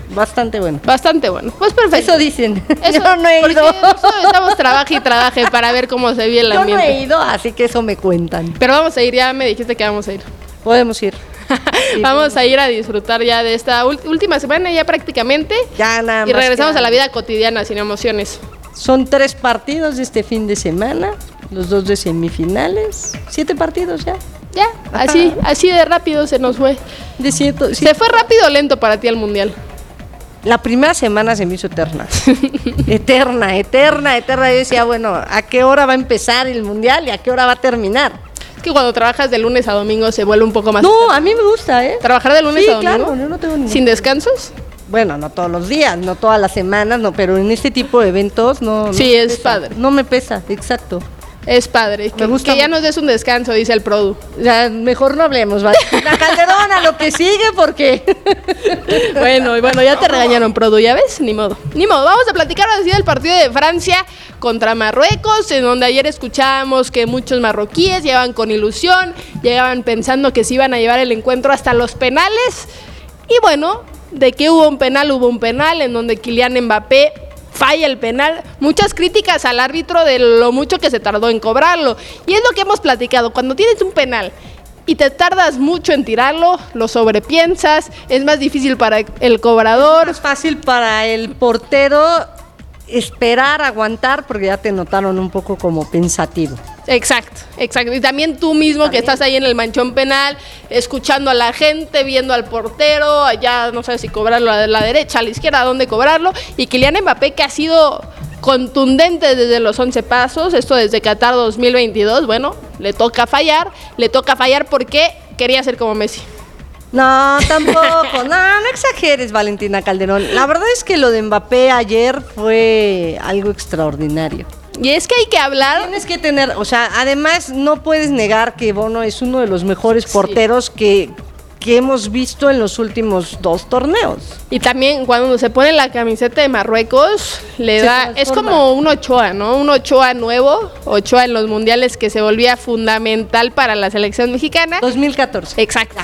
bastante bueno. Bastante bueno. Pues perfecto. Eso dicen. Eso, yo no he porque ido. nosotros estamos trabaje y trabaje para ver cómo se ve el Yo no ambiente. he ido, así que eso me cuentan. Pero vamos a ir, ya me dijiste que vamos a ir. Podemos ir. Sí, Vamos a ir a disfrutar ya de esta última semana ya prácticamente. Ya nada más. Y regresamos a la vida cotidiana sin emociones. Son 3 partidos de este fin de semana, los 2 de semifinales, 7 partidos ya. Ya, así de rápido se nos fue. De cierto, Se fue rápido o lento para ti el mundial. La primera semana se me hizo eterna. eterna. Yo decía, bueno, ¿a qué hora va a empezar el mundial y a qué hora va a terminar? Es que cuando trabajas de lunes a domingo se vuelve un poco más... No, a mí me gusta, ¿eh? ¿Trabajar de lunes a domingo? Claro, yo no tengo ningún... ¿Sin descansos? Bueno, no todos los días, no todas las semanas, no, pero en este tipo de eventos no. Sí, no es pesa, padre. No me pesa, exacto. Es padre. Me gusta que ya mucho. nos des un descanso, dice el Produ. O sea, mejor no hablemos, ¿vale? La Calderón a lo que sigue, porque... Bueno, ya te regañaron, Produ, ¿ya ves? Ni modo. Vamos a platicar así del partido de Francia contra Marruecos, en donde ayer escuchábamos que muchos marroquíes llegaban con ilusión, llegaban pensando que se iban a llevar el encuentro hasta los penales. Y bueno, de que hubo un penal, en donde Kylian Mbappé falla el penal. Muchas críticas al árbitro de lo mucho que se tardó en cobrarlo. Y es lo que hemos platicado, cuando tienes un penal y te tardas mucho en tirarlo, lo sobrepiensas, es más difícil para el cobrador. Es fácil para el portero esperar, aguantar, porque ya te notaron un poco como pensativo. Exacto. Y también tú mismo que estás ahí en el manchón penal, escuchando a la gente, viendo al portero, ya no sabes si cobrarlo a la derecha, a la izquierda, a dónde cobrarlo. Y Kylian Mbappé, que ha sido contundente desde los 11 pasos, esto desde Qatar 2022, bueno, le toca fallar porque quería ser como Messi. No, tampoco, no exageres, Valentina Calderón. La verdad es que lo de Mbappé ayer fue algo extraordinario. Y es que hay que hablar... Tienes que tener, o sea, además no puedes negar que Bono es uno de los mejores porteros que hemos visto en los últimos 2 torneos. Y también cuando se pone la camiseta de Marruecos, le Se da... transforma. Es como un Ochoa, ¿no? Un Ochoa nuevo, Ochoa en los mundiales que se volvía fundamental para la selección mexicana. 2014. Exacto.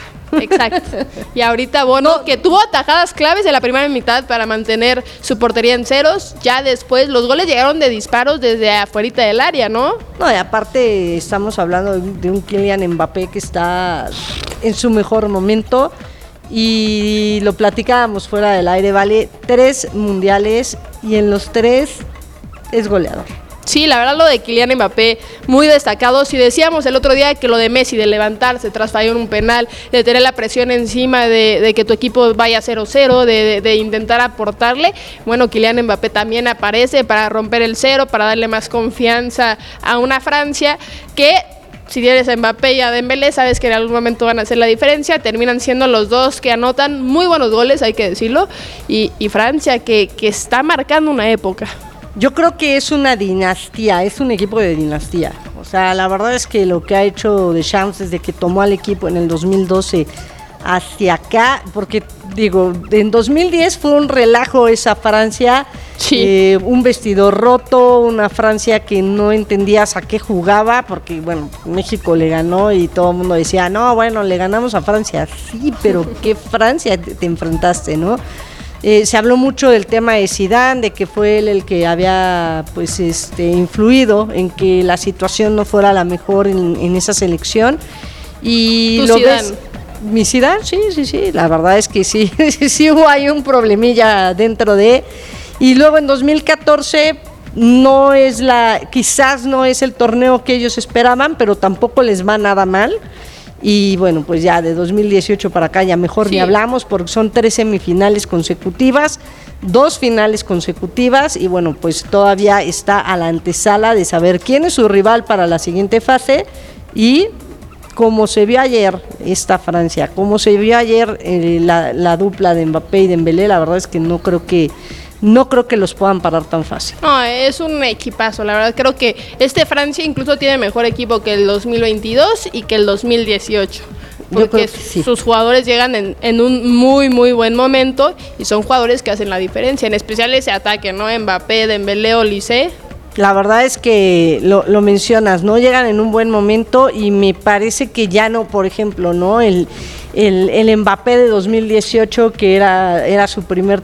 Y ahorita Bono, que tuvo atajadas claves en la primera mitad para mantener su portería en ceros, ya después los goles llegaron de disparos desde afuerita del área, ¿no? No, y aparte estamos hablando de un Kylian Mbappé que está en su mejor momento y lo platicábamos fuera del aire, vale 3 mundiales y en los 3 es goleador. Sí, la verdad lo de Kylian Mbappé, muy destacado. Si decíamos el otro día que lo de Messi, de levantarse tras fallar un penal, de tener la presión encima de que tu equipo vaya 0-0, de intentar aportarle, bueno, Kylian Mbappé también aparece para romper el cero, para darle más confianza a una Francia que... Si tienes a Mbappé y a Dembélé, sabes que en algún momento van a hacer la diferencia. Terminan siendo los dos que anotan muy buenos goles, hay que decirlo. Y Francia que está marcando una época. Yo creo que es una dinastía, es un equipo de dinastía. O sea, la verdad es que lo que ha hecho Deschamps desde que tomó al equipo en el 2012 hacia acá, porque digo, en 2010 fue un relajo esa Francia, sí. Un vestidor roto, una Francia que no entendías a qué jugaba, porque bueno, México le ganó y todo el mundo decía, no, bueno, le ganamos a Francia, sí, pero ¿qué Francia te enfrentaste, no? Se habló mucho del tema de Zidane, de que fue él el que había pues influido en que la situación no fuera la mejor en esa selección. Y ¿Tu lo Zidane? ves, mi Zidane, sí, la verdad es que sí, sí hubo ahí un problemilla dentro de. Y luego en 2014 quizás no es el torneo que ellos esperaban, pero tampoco les va nada mal. Y bueno, pues ya de 2018 para acá ya mejor ni hablamos, porque son 3 semifinales consecutivas, 2 finales consecutivas, y bueno, pues todavía está a la antesala de saber quién es su rival para la siguiente fase. Y como se vio ayer esta Francia, como se vio ayer la dupla de Mbappé y Dembélé, la verdad es que no creo que los puedan parar tan fácil. No, es un equipazo, la verdad. Creo que Francia incluso tiene mejor equipo que el 2022 y que el 2018. Porque sí. Sus jugadores llegan en un muy, muy buen momento y son jugadores que hacen la diferencia, en especial ese ataque, ¿no? Mbappé, Dembélé, Olise. La verdad es que lo mencionas, ¿no? Llegan en un buen momento y me parece que ya no, por ejemplo, ¿no? El Mbappé de 2018, que era su primer